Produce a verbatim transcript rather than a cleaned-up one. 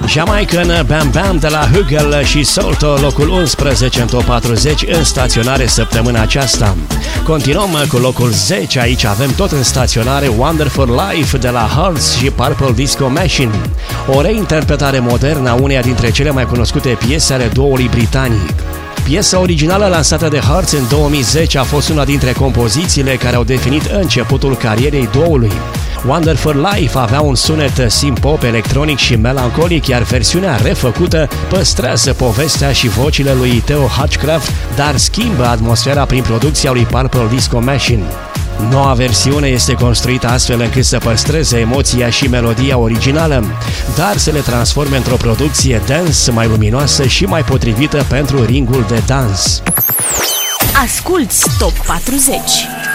Jamaican Bam Bam de la Hugel și Salto, locul unsprezece în top patruzeci în staționare săptămâna aceasta. Continuăm cu locul zece, aici avem tot în staționare Wonderful Life de la Hearts și Purple Disco Machine, o reinterpretare modernă a uneia dintre cele mai cunoscute piese ale duoului britanic. Piesa originală lansată de Hearts în două mii zece a fost una dintre compozițiile care au definit începutul carierei duoului. Wonderful Life avea un sunet synth-pop, electronic și melancolic, iar versiunea refăcută păstrează povestea și vocile lui Theo Hutchcraft, dar schimbă atmosfera prin producția lui Purple Disco Machine. Noua versiune este construită astfel încât să păstreze emoția și melodia originală, dar să le transforme într-o producție dance mai luminoasă și mai potrivită pentru ringul de dans. Asculți Top patruzeci.